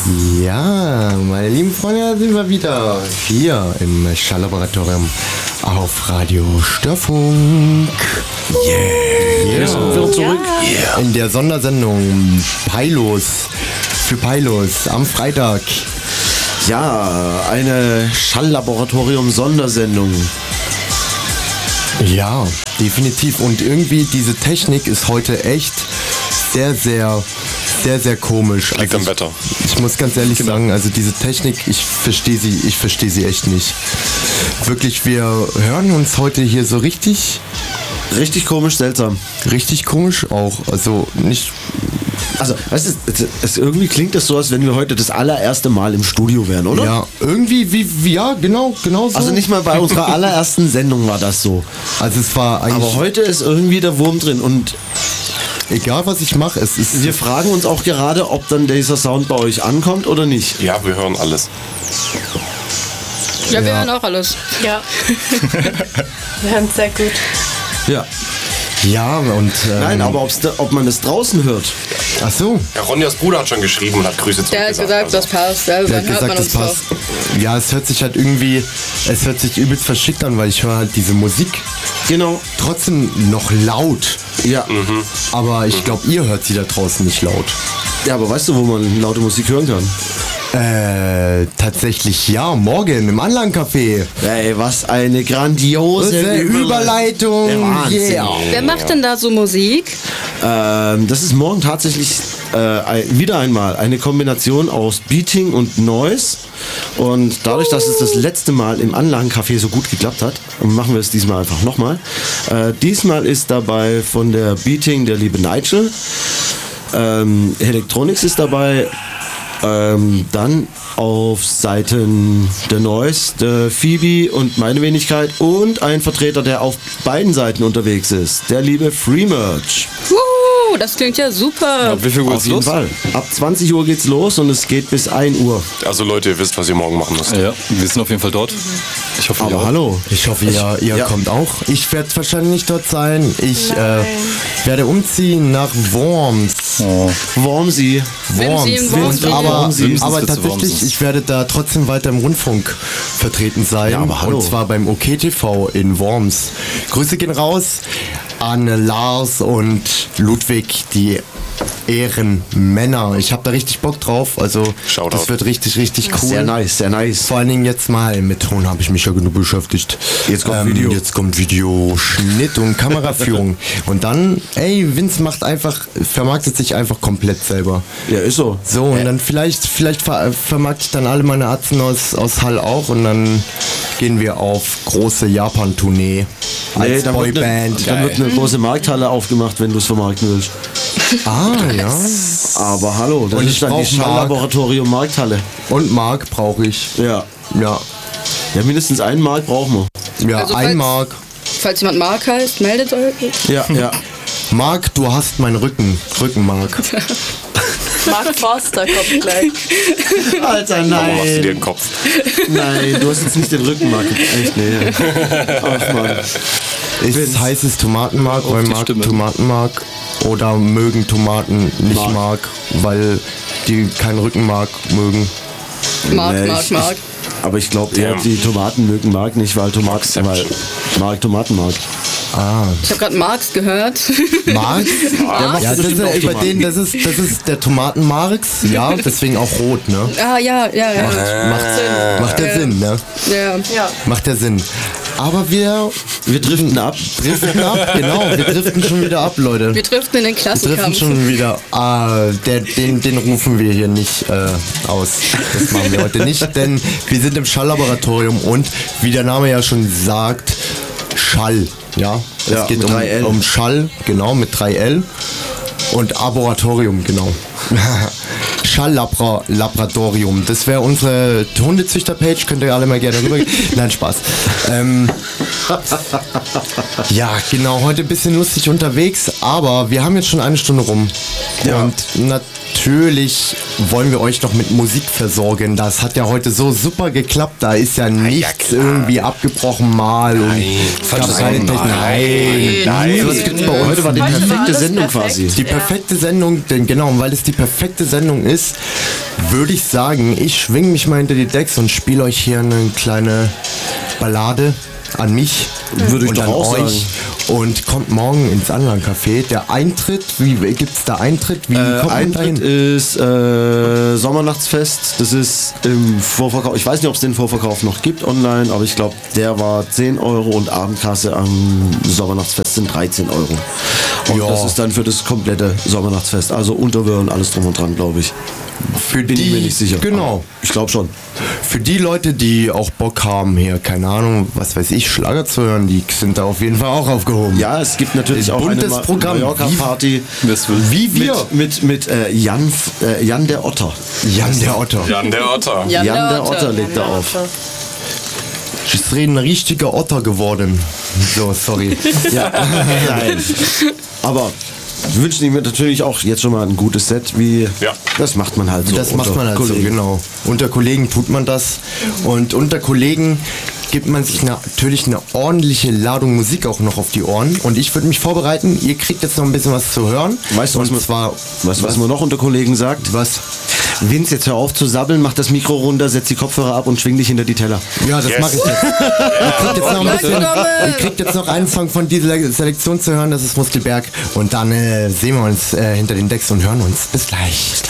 Ja, meine lieben Freunde, da sind wir wieder hier im Schalllaboratorium auf Radio Störfunk. Yeah. Wir sind wieder zurück. Yeah. In der Sondersendung für Pylos am Freitag. Ja, eine Schalllaboratorium-Sondersendung. Ja, definitiv. Und irgendwie diese Technik ist heute echt sehr, sehr komisch. Liegt am Wetter. Ich muss ganz ehrlich sagen, also diese Technik, ich verstehe sie echt nicht. Wirklich, wir hören uns heute hier so richtig komisch, seltsam. Richtig komisch auch, also nicht... Also, weißt du, es irgendwie klingt es so, als wenn wir heute das allererste Mal im Studio wären, oder? Ja, irgendwie, ja, genau so. Also nicht mal bei unserer allerersten Sendung war das so. Also es war eigentlich... Aber heute ist irgendwie der Wurm drin und... Egal was ich mache, es ist... Wir fragen uns auch gerade, ob dann dieser Sound bei euch ankommt oder nicht. Ja, wir hören alles. Ja, wir hören auch alles. Ja. Wir hören sehr gut. Ja. Ja, und... Nein, aber ob man es draußen hört. Ach so. Ja, Ronjas Bruder hat schon geschrieben und hat Grüße Der hat gesagt, das passt. Ja, Der dann hat hört man gesagt, uns das passt. Ja, es hört sich halt irgendwie... Es hört sich übelst verschickt an, weil ich höre halt diese Musik. Genau. Trotzdem noch laut. Ja. Aber ich glaube, ihr hört sie da draußen nicht laut. Ja, aber weißt du, wo man laute Musik hören kann? Tatsächlich ja, morgen im Anlagencafé. Ey, was eine grandiose Überleitung. Der Wahnsinn. Yeah. Wer macht denn da so Musik? Das ist morgen tatsächlich wieder einmal eine Kombination aus Beating und Noise. Und dadurch, dass es das letzte Mal im Anlagencafé so gut geklappt hat, machen wir es diesmal einfach nochmal. Diesmal ist dabei von der Beating der liebe Nigel. Electronics ist dabei. Dann auf Seiten der Noise, der Phoebe und meine Wenigkeit und ein Vertreter, der auf beiden Seiten unterwegs ist, der liebe Freemerch. Das klingt ja super. Ab wie viel Uhr Auf geht's jeden los? Fall. Ab 20 Uhr geht's los und es geht bis 1 Uhr. Also Leute, ihr wisst, was ihr morgen machen müsst. Ja, wir sind auf jeden Fall dort. Ich hoffe, ihr Aber auch. hallo. Ich hoffe, ihr kommt auch. Ich werde wahrscheinlich nicht dort sein. Ich werde umziehen nach Worms. Oh. Wormsy. Worms. Aber Wimsens tatsächlich, Womsens. ich werde da trotzdem weiter im Rundfunk vertreten sein. Ja, aber hallo. Und zwar beim OK-TV in Worms. Grüße gehen raus an Lars und Ludwig, die Ehrenmänner. Ich habe da richtig Bock drauf. Also Shoutout. das wird richtig cool. Sehr nice, sehr nice. Vor allen Dingen jetzt mal mit Ton habe ich mich ja genug beschäftigt. Jetzt kommt Video. Jetzt kommt Video, Schnitt und Kameraführung. Und dann, Vince vermarktet sich einfach komplett selber. Ja, ist so. So, und dann vielleicht vermarkte ich dann alle meine Atzen aus Hall auch und dann gehen wir auf große Japan-Tournee als dann wird Boyband. eine große Markthalle aufgemacht, wenn du es vermarkten willst. Ah, ja. Aber hallo, das Und ist ich dann die brauch Mark. Schalllaboratorium Markthalle. Und Mark brauche ich. Ja. Ja. Ja, mindestens einen Mark brauchen wir. Ja, Also ein Mark. Falls jemand Mark heißt, meldet euch. Ja, ja. Mark, du hast meinen Rückenmark. Mark Forster kommt gleich. Alter, Warum machst du dir nein. den Kopf? Nein, du hast jetzt nicht den Rückenmark. Echt, nee. Ach, Mann. Ist heißes Tomatenmark, Auf weil die Mark Stimme. Tomatenmark oder mögen Tomaten nicht Mark, weil die keinen Rückenmark mögen. Mark. Aber ich glaube eher, Ja. die Tomaten mögen Mark nicht, weil Mark Tomatenmark. Ich habe gerade Marx gehört. Marx? Ja, das ist, auch bei Tomaten. denen, das ist der Tomatenmarx, ja, deswegen auch rot, ne? Ja. Macht ja Sinn, ne? Ja. Macht ja Sinn. Aber wir driften ab. driften ab, genau, wir driften schon wieder ab, Leute. Wir driften in den Wir driften Klassenkampf. schon wieder. Den rufen wir hier nicht aus. Das machen wir heute nicht, denn wir sind im Schalllaboratorium und wie der Name ja schon sagt, Schall. Ja, Ja, es geht mit 3L. um Schall, genau, mit 3L. Und Laboratorium, genau. Schalllaboratorium. Das wäre unsere Hundezüchter-Page. Könnt ihr alle mal gerne rüber. Nein, Spaß. Ja, genau. Heute ein bisschen lustig unterwegs, aber wir haben jetzt schon 1 Stunde rum. Ja. Und natürlich wollen wir euch noch mit Musik versorgen. Das hat ja heute so super geklappt. Da ist ja nichts irgendwie abgebrochen mal. Und es gab keine Technik. Nein, So, das gibt's bei uns. heute war die Heute war perfekte alles Sendung perfekt. quasi. Die perfekte Sendung, denn genau, weil es die perfekte Sendung ist, würde ich sagen, ich schwing mich mal hinter die Decks und spiele euch hier eine kleine Ballade an mich Würde ich und doch an auch euch und kommt morgen ins Anlagencafé. Der Eintritt, wie gibt's da Eintritt? Wie kommt man Eintritt dahin? ist Sommernachtsfest. Das ist im Vorverkauf. Ich weiß nicht, ob es den Vorverkauf noch gibt online, aber ich glaube, der war 10 Euro und Abendkasse am Sommernachtsfest sind 13 Euro. Und Ja. das ist dann für das komplette Sommernachtsfest. Also Unterwürm und alles drum und dran, glaube ich. Für Bin ich mir nicht sicher. Genau. Aber ich glaube schon. Für die Leute, die auch Bock haben, hier, keine Ahnung, was weiß ich, Schlager zu hören, die sind da auf jeden Fall auch aufgehoben. Ja, es gibt natürlich Ein auch buntes eine Programm. Mallorca-Party. Wie wir. Mit Jan der Otter. Jan der Otter. Jan der Otter. Jan Jan der Otter legt da auf. Ist ein richtiger Otter geworden. So, sorry. Ja, nein. Aber wir wünschen ihm natürlich auch jetzt schon mal ein gutes Set, wie Ja. das macht man halt so. Das macht unter man halt Kollegen. so, genau. Unter Kollegen tut man das. Und unter Kollegen gibt man sich natürlich eine ordentliche Ladung Musik auch noch auf die Ohren. Und ich würde mich vorbereiten. Ihr kriegt jetzt noch ein bisschen was zu hören. Weißt du, was und man, zwar, was man noch unter Kollegen sagt? was? Vince, jetzt hör auf zu sabbeln, mach das Mikro runter, setz die Kopfhörer ab und schwing dich hinter die Teller. Ja, das Yes. mache ich jetzt. Ihr kriegt jetzt noch ein bisschen, ihr kriegt jetzt noch einen Song von dieser Selektion zu hören. Das ist Muskelberg. Und dann sehen wir uns hinter den Decks und hören uns. Bis gleich.